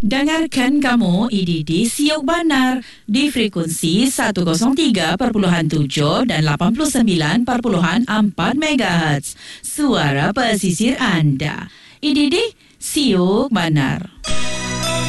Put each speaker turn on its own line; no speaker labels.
Dengarkan kamu IDD Siok Banar di frekuensi 103.7 dan 89.4 MHz. Suara pesisir anda. IDD Siok Banar.